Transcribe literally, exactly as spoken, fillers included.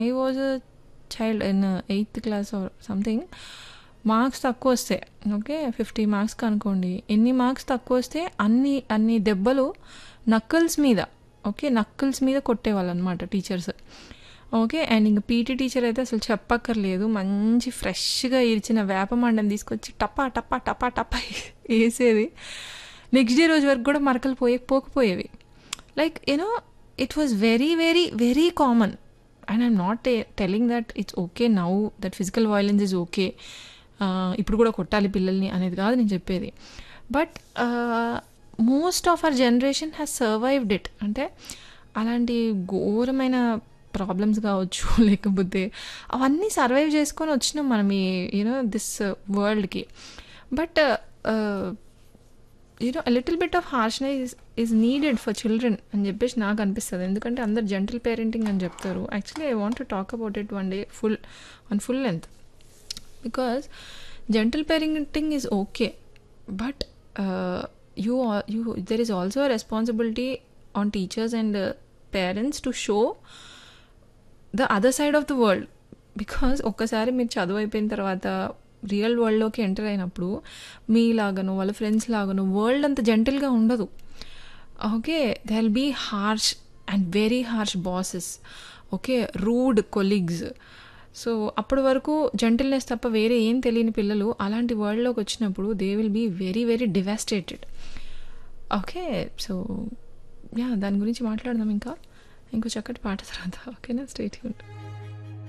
I was a child in eighth class or something. Marks తక్కువ వస్తాయి, okay, fifty మార్క్స్కి అనుకోండి. ఎన్ని మార్క్స్ తక్కువ వస్తే అన్ని అన్ని దెబ్బలు నక్కల్స్ మీద, ఓకే, నక్కల్స్ మీద కొట్టేవాళ్ళు అనమాట టీచర్స్. ఓకే, అండ్ ఇంక పీటీ టీచర్ అయితే అసలు చెప్పక్కర్లేదు, మంచి ఫ్రెష్గా ఇరిచిన వేప మండని తీసుకొచ్చి టపా టపా టపా టపా వేసేది. నెక్స్ట్ డే రోజు వరకు కూడా మరకలు పోయే పోకపోయేవి. Like you know it was very very very common. And I'm not telling that it's okay now, that physical violence is okay, ఇప్పుడు కూడా కొట్టాలి పిల్లల్ని అనేది కాదు నేను చెప్పేది. But most of our generation has survived it. అంటే అలాంటి ఘోరమైన ప్రాబ్లమ్స్ కావచ్చు, లేకపోతే అవన్నీ సర్వైవ్ చేసుకొని వచ్చినాం మనం ఈ you know this వరల్డ్కి. But you know little bit of harshness is needed for children అని చెప్పేసి నాకు అనిపిస్తుంది. ఎందుకంటే అందరు జెంటల్ పేరెంటింగ్ అని చెప్తారు. Actually I want to talk about it one day full on full length, because gentle parenting is okay, but you you there is also a responsibility on teachers and parents to show the other side of the world. Because ఒక్కసారి మీరు చదువు అయిపోయిన తర్వాత real వరల్డ్లోకి enter అయినప్పుడు మీలాగను వాళ్ళ friends లాగాను world అంత జెంటల్గా ఉండదు. Okay, they will be harsh and very harsh bosses, okay, rude colleagues. So అప్పటి వరకు జెంటిల్నెస్ తప్ప వేరే ఏం తెలియని పిల్లలు అలాంటి వరల్డ్లోకి వచ్చినప్పుడు they will be very very devastated. Okay, so yeah దాని గురించి మాట్లాడదాం ఇంకా ఇంకో చక్కటి పాట తర్వాత. ఓకేనా, స్టే ట్యూన్డ్.